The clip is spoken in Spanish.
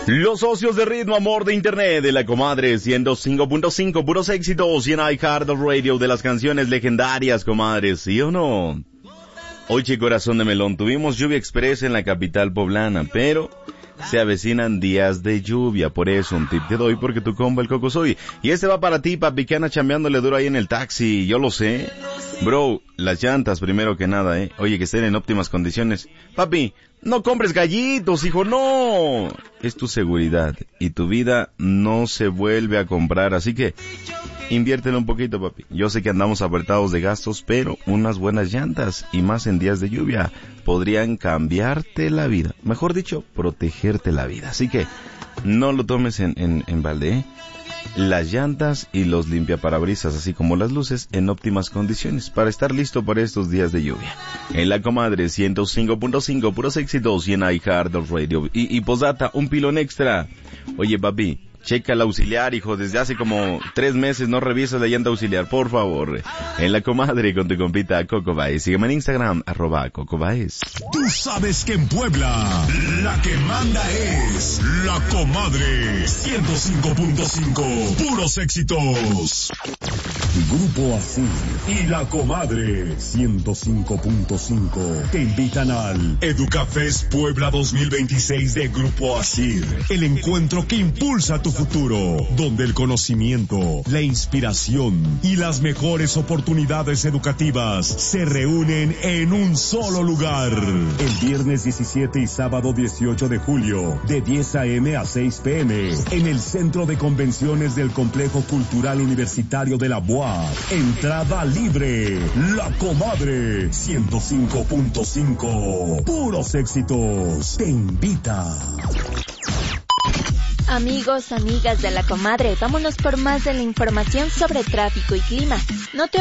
Los socios de Ritmo Amor de Internet de la Comadre 105.5, puros éxitos y en iHeartRadio de las canciones legendarias, comadre, ¿sí o no? Oye, corazón de melón, tuvimos lluvia express en la capital poblana, pero se avecinan días de lluvia, por eso un tip te doy porque tu compa el Coco soy. Y este va para ti, papi, que anda chambeándole duro ahí en el taxi, yo lo sé. Bro, las llantas primero que nada, Oye, que estén en óptimas condiciones. Papi, no compres gallitos, hijo, no. Es tu seguridad y tu vida no se vuelve a comprar, así que inviértelo un poquito, papi. Yo sé que andamos apretados de gastos, pero unas buenas llantas y más en días de lluvia podrían cambiarte la vida. Mejor dicho, protegerte la vida. Así que no lo tomes en balde, Las llantas y los limpiaparabrisas, así como las luces, en óptimas condiciones para estar listo para estos días de lluvia. En la Comadre 105.5, puros éxitos y en iHeartRadio. Y postdata, un pilón extra. Oye, papi, checa el auxiliar, hijo. Desde hace como 3 meses no revisas la llanta auxiliar, por favor. En la Comadre con tu compita Coco Baez. Sígueme en Instagram, @Coco Baez. Tú sabes que en Puebla la que manda es la Comadre 105.5. Puros éxitos. Grupo Asir y la Comadre 105.5 te invitan al Educafest Puebla 2026 de Grupo Asir. El encuentro que impulsa tu futuro, donde el conocimiento, la inspiración y las mejores oportunidades educativas se reúnen en un solo lugar. El viernes 17 y sábado 18 de julio, de 10 a.m. a 6 p.m. en el Centro de Convenciones del Complejo Cultural Universitario de la UAP. Entrada libre. La Comadre 105.5. Puros éxitos. Te invita. Amigos, amigas de la Comadre, vámonos por más de la información sobre tráfico y clima. No te